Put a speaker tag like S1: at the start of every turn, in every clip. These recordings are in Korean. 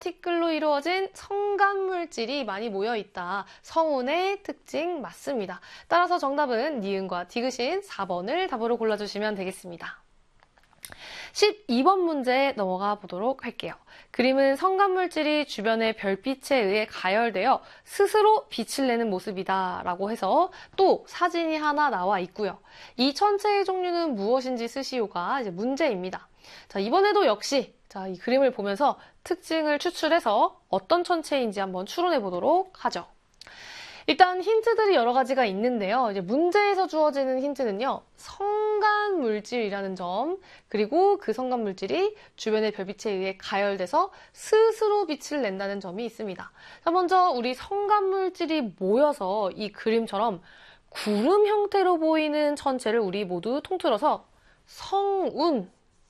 S1: 티끌로 이루어진 성간물질이 많이 모여있다. 성운의 특징 맞습니다. 따라서 정답은 니은과 디귿인 4번을 답으로 골라주시면 되겠습니다. 12번 문제 넘어가 보도록 할게요. 그림은 성간물질이 주변의 별빛에 의해 가열되어 스스로 빛을 내는 모습이다 라고 해서 또 사진이 하나 나와 있고요. 이 천체의 종류는 무엇인지 쓰시오가 이제 문제입니다. 자, 이번에도 역시 이 그림을 보면서 특징을 추출해서 어떤 천체인지 한번 추론해 보도록 하죠. 일단 힌트들이 여러 가지가 있는데요. 이제 문제에서 주어지는 힌트는요. 성간물질이라는 점, 그리고 그 성간물질이 주변의 별빛에 의해 가열돼서 스스로 빛을 낸다는 점이 있습니다. 자, 먼저 우리 성간물질이 모여서 이 그림처럼 구름 형태로 보이는 천체를 우리 모두 통틀어서 성운이라고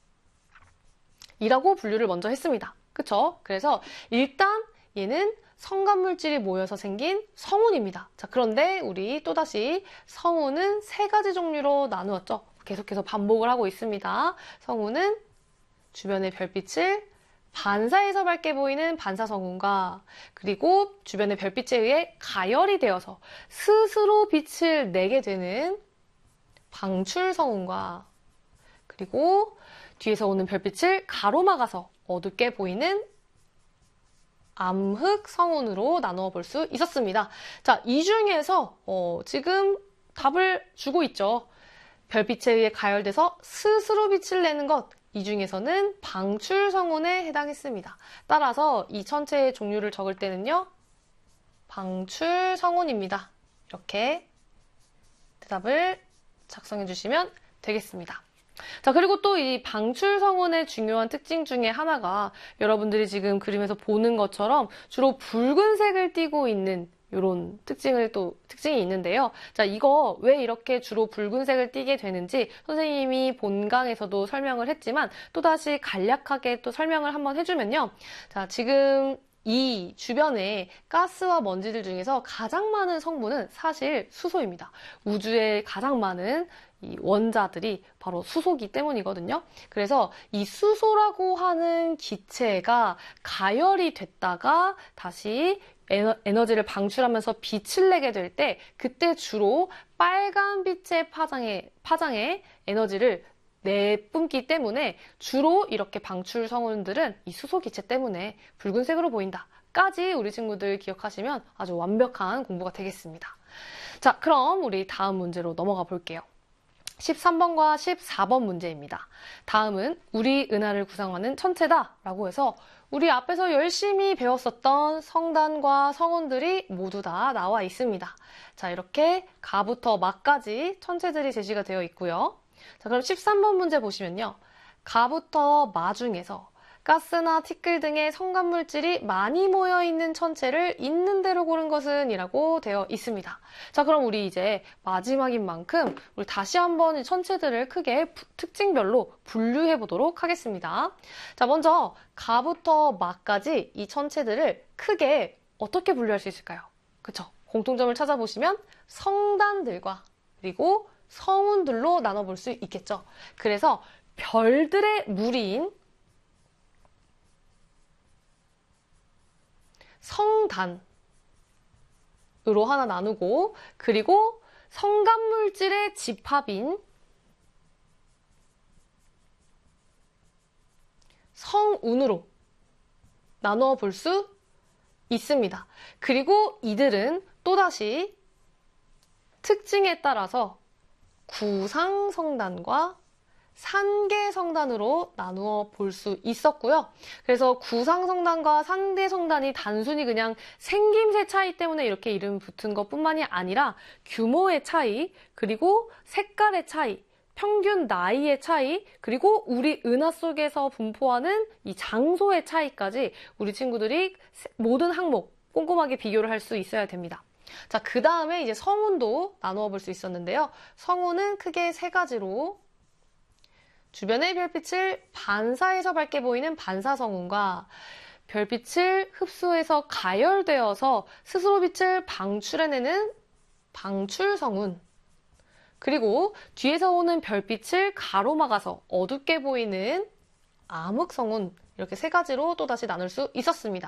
S1: 분류를 먼저 했습니다. 그쵸? 그래서 일단 얘는 성간물질이 모여서 생긴 성운입니다. 자, 그런데 우리 또다시 성운은 세 가지 종류로 나누었죠. 계속해서 반복을 하고 있습니다. 성운은 주변의 별빛을 반사해서 밝게 보이는 반사성운과 그리고 주변의 별빛에 의해 가열이 되어서 스스로 빛을 내게 되는 방출성운과 그리고 뒤에서 오는 별빛을 가로막아서 어둡게 보이는 암흑성운으로 나누어 볼 수 있었습니다. 자, 이 중에서 지금 답을 주고 있죠. 별빛에 의해 가열돼서 스스로 빛을 내는 것, 이 중에서는 방출성운에 해당했습니다. 따라서 이 천체의 종류를 적을 때는요. 방출성운입니다. 이렇게 대답을 작성해 주시면 되겠습니다. 자, 그리고 또 이 방출성운의 중요한 특징 중에 하나가 여러분들이 지금 그림에서 보는 것처럼 주로 붉은색을 띠고 있는 이런 특징이 있는데요. 자, 이거 왜 이렇게 주로 붉은색을 띠게 되는지 선생님이 본강에서도 설명을 했지만 또다시 간략하게 또 설명을 한번 해주면요. 자, 지금 이 주변에 가스와 먼지들 중에서 가장 많은 성분은 사실 수소입니다. 우주에 가장 많은 이 원자들이 바로 수소기 때문이거든요. 그래서 이 수소라고 하는 기체가 가열이 됐다가 다시 에너지를 방출하면서 빛을 내게 될 때 그때 주로 빨간빛의 파장에 에너지를 내뿜기 때문에 주로 이렇게 방출 성운들은 이 수소 기체 때문에 붉은색으로 보인다까지 우리 친구들 기억하시면 아주 완벽한 공부가 되겠습니다. 자, 그럼 우리 다음 문제로 넘어가 볼게요. 13번과 14번 문제입니다. 다음은 우리 은하를 구성하는 천체다 라고 해서 우리 앞에서 열심히 배웠었던 성단과 성운들이 모두 다 나와 있습니다. 자, 이렇게 가부터 마까지 천체들이 제시가 되어 있고요. 자, 그럼 13번 문제 보시면요. 가부터 마 중에서 가스나 티끌 등의 성간물질이 많이 모여있는 천체를 있는 대로 고른 것은 이라고 되어 있습니다. 자, 그럼 우리 이제 마지막인 만큼 우리 다시 한번 이 천체들을 크게 특징별로 분류해 보도록 하겠습니다. 자, 먼저 가부터 마까지 이 천체들을 크게 어떻게 분류할 수 있을까요? 그쵸? 공통점을 찾아보시면 성단들과 그리고 성운들로 나눠볼 수 있겠죠. 그래서 별들의 무리인 성단으로 하나 나누고 그리고 성간물질의 집합인 성운으로 나누어 볼 수 있습니다. 그리고 이들은 또다시 특징에 따라서 구상성단과 산계성단으로 나누어 볼 수 있었고요. 그래서 구상성단과 산계성단이 단순히 그냥 생김새 차이 때문에 이렇게 이름이 붙은 것뿐만이 아니라 규모의 차이, 그리고 색깔의 차이, 평균 나이의 차이, 그리고 우리 은하 속에서 분포하는 이 장소의 차이까지 우리 친구들이 모든 항목 꼼꼼하게 비교를 할 수 있어야 됩니다. 자, 그 다음에 이제 성운도 나누어 볼 수 있었는데요. 성운은 크게 세 가지로 주변의 별빛을 반사해서 밝게 보이는 반사성운과 별빛을 흡수해서 가열되어서 스스로 빛을 방출해내는 방출성운, 그리고 뒤에서 오는 별빛을 가로막아서 어둡게 보이는 암흑성운, 이렇게 세 가지로 또다시 나눌 수 있었습니다.